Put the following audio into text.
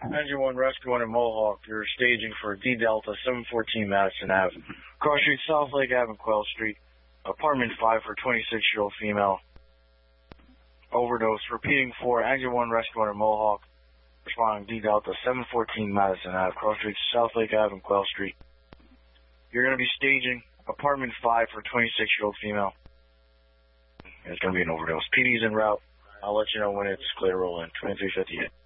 Engine 1 Rescue 1 in Mohawk. You're staging for D Delta 714 Madison Ave. Cross Street, South Lake Ave, and Quail Street. Apartment 5 for 26-year-old female. Overdose. Repeating for Engine 1 Rescue 1 in Mohawk. Responding D Delta 714 Madison Ave. Cross Street, South Lake Ave, and Quail Street. You're going to be staging Apartment 5 for 26-year-old female. It's going to be an overdose. PD's en route. I'll let you know when it's clear to roll in. 2358.